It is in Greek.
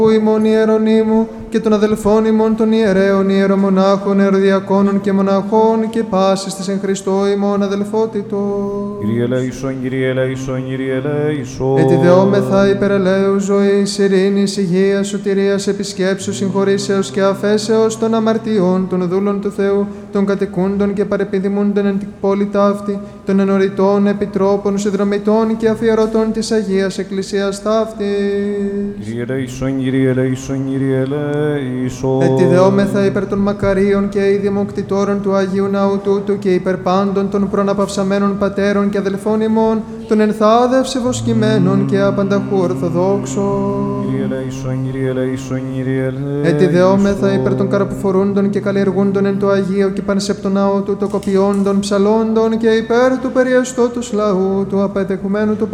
ημών ιερονύμου και των αδελφών ημών των ιερέων, ιερομονάχων, ιεροδιακόνων και μοναχών και πάσης της εν Χριστώ ημών αδελφότητος. Κύριε ελέησον, Κύριε ελέησον, Κύριε ελέησον. Ετιδεόμεθα υπερελαίου ζωής, ειρήνης, υγείας, σωτηρίας, επισκέψεως, συγχωρήσεως και αφέσεως των αμαρτιών των δούλων του Θεού, των κατοικούντων και παρεπιδημούντων εν την πόλη ταύτη, των ενωρητών, επιτρόπων, συνδρομητών και αφιερωτών της Αγίας Εκκλησίας ταύτη. Κύριε ελέησον, Κύριε ελέησον, Κύριε ελέησον. Ετιδεόμεθα υπέρ των μακαρίων και ειδημοκτητόρων του Αγίου Ναού τούτου και υπέρ πάντων των προναπαυσαμένων πατέρων και αδελφών ημών, των ενθάδευση βοσκημένων και απανταχού ορθοδόξων. Κύριε ελέησον, Κύριε ελέησον, Κύριε ελέησον. Ετιδεόμεθα υπέρ των καρποφορούντων και καλλιεργούντων εν το Αγίο και πανσεπτον ναό του, το κοπιόντων, ψαλόντων και υπέρ του περιεστώτος λαού του απαιτεχουμένου του